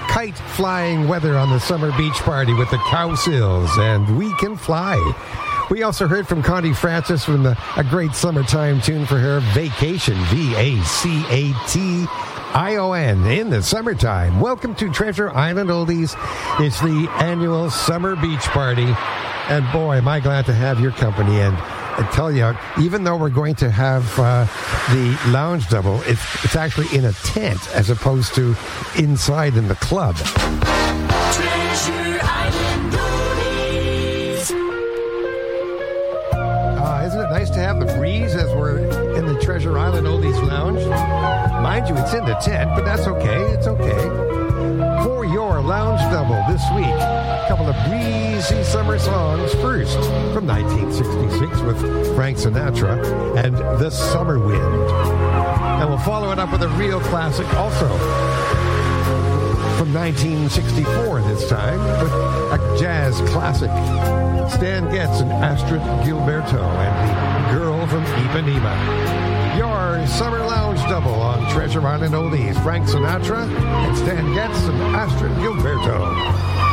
kite-flying weather on the summer beach party with the Cowsills and We Can Fly. We also heard from Connie Francis from a great summertime tune for her, Vacation, V-A-C-A-T-I-O-N, in the summertime. Welcome to Treasure Island Oldies. It's the annual summer beach party. And boy, am I glad to have your company. And I tell you, even though we're going to have the lounge double, it's actually in a tent as opposed to inside in the club. Treasure Island Oldies. Isn't it nice to have the breeze as we're in the Treasure Island Oldies Lounge? Mind you, it's in the tent, but that's okay. It's okay. For your lounge double this week, a couple of breezy summer songs. First, from 1966 with Frank Sinatra and The Summer Wind. And we'll follow it up with a real classic also from 1964 this time with a jazz classic. Stan Getz and Astrid Gilberto and the Girl from Ipanema. Your summer lounge double on Treasure Island Oldies. Frank Sinatra and Stan Getz and Astrid Gilberto.